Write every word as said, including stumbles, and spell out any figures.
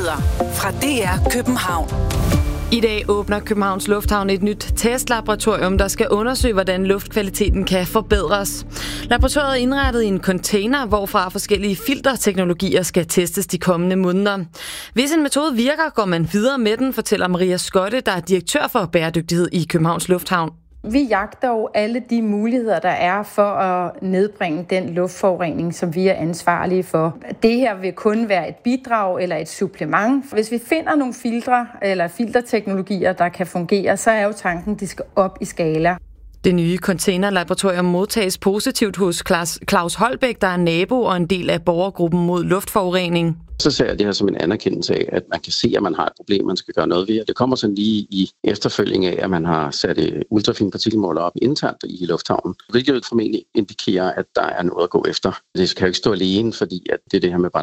Nyheder fra D R København. I dag åbner Københavns Lufthavn et nyt testlaboratorium, der skal undersøge, hvordan luftkvaliteten kan forbedres. Laboratoriet er indrettet i en container, hvorfra forskellige filterteknologier skal testes de kommende måneder. Hvis en metode virker, går man videre med den, fortæller Maria Skotte, der er direktør for bæredygtighed i Københavns Lufthavn. Vi jagter jo alle de muligheder, der er for at nedbringe den luftforurening, som vi er ansvarlige for. Det her vil kun være et bidrag eller et supplement. Hvis vi finder nogle filtre eller filterteknologier, der kan fungere, så er jo tanken, at de skal op i skala. Det nye containerlaboratorium modtages positivt hos Claus Holbæk, der er nabo og en del af borgergruppen mod luftforurening. Så ser jeg det her som en anerkendelse af, at man kan se, at man har et problem, man skal gøre noget ved. Det kommer sådan lige i efterfølging af, at man har sat et ultrafin partikelmåler op internt i lufthavnen, hvilket formentlig indikerer, at der er noget at gå efter. Det kan jo ikke stå alene, fordi at det er det her med